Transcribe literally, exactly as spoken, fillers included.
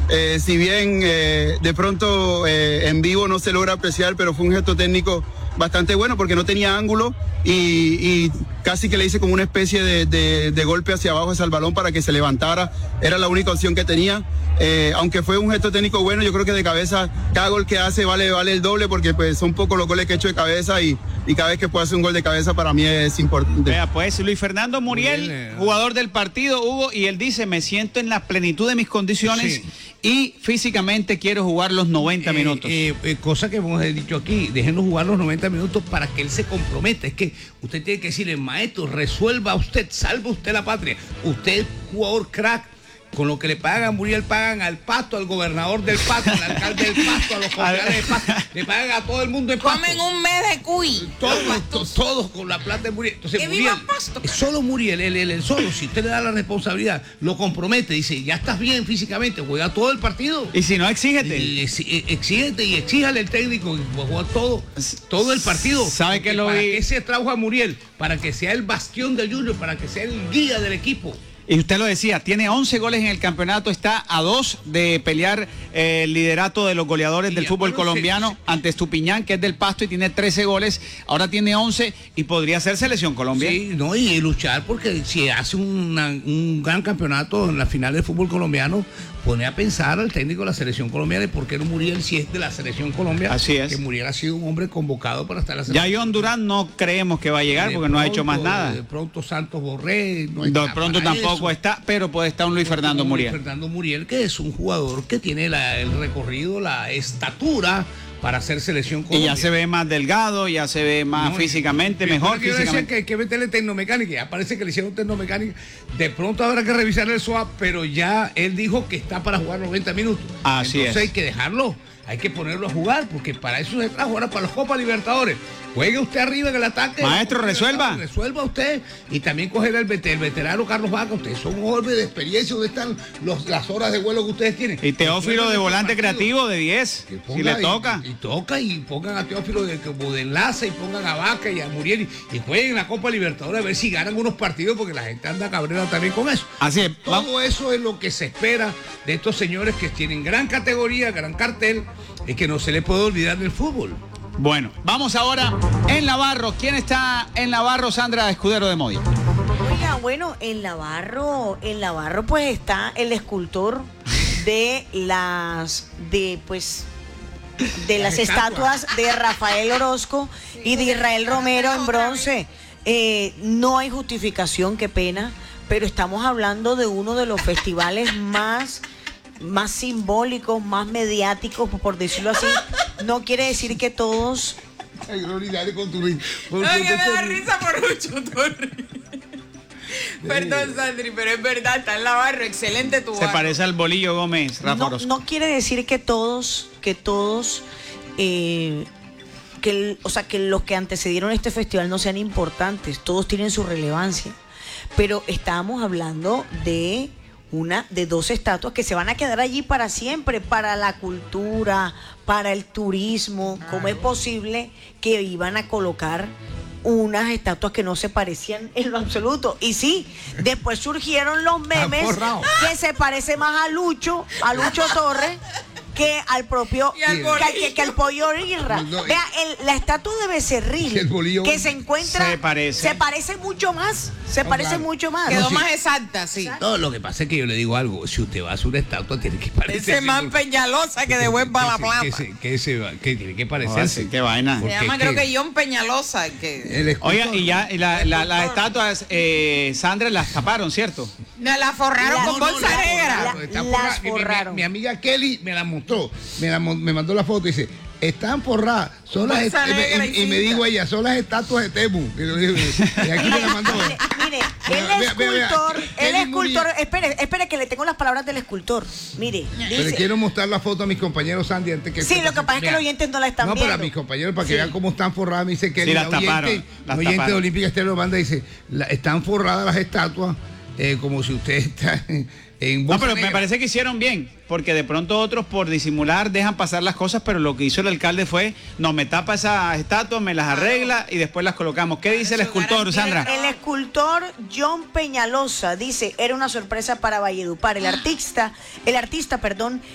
eh, si bien eh, de pronto eh, en vivo no se logra apreciar, pero fue un gesto técnico bastante bueno porque no tenía ángulo y, y casi que le hice como una especie de, de, de golpe hacia abajo hacia el balón para que se levantara. Era la única opción que tenía. Eh, aunque fue un gesto técnico bueno, yo creo que de cabeza cada gol que hace vale, vale el doble porque pues son pocos los goles que he hecho de cabeza y, y cada vez que puedo hacer un gol de cabeza para mí es importante. Vea pues, Luis Fernando Muriel, jugador del partido, Hugo, y él dice, me siento en la plenitud de mis condiciones sí. y físicamente quiero jugar los noventa minutos. Eh, eh, cosa que hemos dicho aquí, déjenlo jugar los noventa minutos para que él se comprometa. Es que usted tiene que decirle, maestro, resuelva usted, salve usted la patria. Usted es jugador crack. Con lo que le pagan a Muriel, pagan al Pasto, al gobernador del Pasto, al alcalde del Pasto, a los concejales del Pasto, le pagan a todo el mundo en Pasto. Comen un mes de cuy. Todos, todos, todos con la plata de Muriel. Entonces, ¡Que Muriel, viva Pasto! Es solo Muriel, él, él, él solo, si usted le da la responsabilidad, lo compromete, dice, ya estás bien físicamente, juega todo el partido. Y si no, exígete. Y, y, exígete y exíjale el técnico, juega todo, todo el partido. ¿Sabe que lo ¿Para vi? qué se trajo a Muriel? Para que sea el bastión del Junior, para que sea el guía del equipo. Y usted lo decía, tiene once goles en el campeonato, está a dos de pelear eh, el liderato de los goleadores del fútbol colombiano sí, sí. ante Estupiñán, que es del Pasto y tiene trece goles, ahora tiene once y podría ser Selección Colombia. Sí, no, y luchar porque si hace una, un gran campeonato en la final del fútbol colombiano, pone a pensar al técnico de la Selección Colombiana y por qué no Muriel si es de la Selección Colombiana. Así es. Que Muriel ha sido un hombre convocado para estar en la Selección. Ya John Durán no creemos que va a llegar porque pronto, no ha hecho más nada. De pronto Santos Borré. No de pronto tampoco eso. está, pero puede estar un Luis Fernando un Muriel. Luis Fernando Muriel, que es un jugador que tiene la, el recorrido, la estatura para hacer Selección Colombia. Y ya se ve más delgado, ya se ve más no, físicamente, mejor yo físicamente. Decía que hay que meterle tecnomecánica, ya parece que le hicieron tecnomecánica. De pronto habrá que revisar el swap, pero ya él dijo que está para jugar noventa minutos. Así Entonces es. hay que dejarlo, hay que ponerlo a jugar, porque para eso se trajo ahora para los Copa Libertadores. Juegue usted arriba en el ataque. Maestro, resuelva. Resuelva usted. Y también coger el, veter, el veterano Carlos Vaca. Ustedes son hombres de experiencia. ¿Dónde están los, las horas de vuelo que ustedes tienen? Y Teófilo de volante creativo de diez. Si le toca. Y, y toca y pongan a Teófilo de, como de enlace y pongan a Vaca y a Muriel y, y jueguen la Copa Libertadores a ver si ganan unos partidos porque la gente anda cabrera también con eso. Así es. Todo eso es lo que se espera de estos señores que tienen gran categoría, gran cartel y que no se les puede olvidar del fútbol. Bueno, vamos ahora en Navarro. ¿Quién está en Navarro, Sandra Escudero de Moya? Oiga, bueno, en Navarro, en Navarro pues está el escultor de las, de pues, de las estatuas de Rafael Orozco y de Israel Romero en bronce. Eh, no hay justificación, qué pena, pero estamos hablando de uno de los festivales más... más simbólicos, más mediáticos, por decirlo así. No quiere decir que todos... Ay, Gloria, dale con tu risa. No, que me da risa por mucho, Torri. Perdón, Sandri, pero es verdad, está en Navarro, excelente tu barro. Se parece al Bolillo Gómez, Rafa no, Orozco. no quiere decir que todos, que todos, eh, que, o sea, que los que antecedieron este festival no sean importantes, todos tienen su relevancia. Pero estábamos hablando de... una de dos estatuas que se van a quedar allí para siempre, para la cultura, para el turismo. ¿Cómo es posible que iban a colocar unas estatuas que no se parecían en lo absoluto? Y sí, después surgieron los memes que se parece más a Lucho, a Lucho Torres, que al propio, al que, que, que al pollo Irra. No, Vea, el, la estatua de Becerril que, que se encuentra, se parece, se parece mucho más, se no, parece claro. mucho más. Quedó no, sí. más exacta, sí. No, lo que pasa es que yo le digo algo, si usted va a hacer una estatua, tiene que parecerse. Ese más Peñalosa que devuelva la plata. Que, se, que, se, que tiene que parecerse. Oh, qué vaina. Se llama, creo que John Peñalosa. Que... Oiga, y ya y la, la, las estatuas, eh, Sandra, las taparon, ¿cierto? Me la forraron La- con bolsa la- negra. la- Está las forrada. Mi- mi, forraron. mi amiga Kelly me la mostró, me, la, me mandó la foto y dice, están forradas, son las Bolsa est- y, negra me, y y me cinta. digo ella, son las estatuas de Temu. Y aquí me la mandó. Mire, mire, el Vea, vea, vea, escultor, el Kelly escultor, Murillo. espere, espere que le tengo las palabras del escultor. Mire, Pero le dice, quiero mostrar la foto a mis compañeros, Sandy, antes que... sí, lo que pasa es que los oyentes no la están No, viendo. pero a mis compañeros, para que Sí. vean cómo están forradas, me dice Kelly, Sí, las la oyente, taparon, la las oyente de taparon. Olímpica Estéreo manda, dice, la- están forradas las estatuas, eh, como si usted está en, en No, bolsa pero negra. me parece que hicieron bien, porque de pronto otros por disimular dejan pasar las cosas, pero lo que hizo el alcalde fue, no, me tapa esas estatuas, me las arregla y después las colocamos. ¿Qué dice el escultor, Sandra? El escultor John Peñalosa dice, era una sorpresa para Valledupar. El artista, el artista, perdón,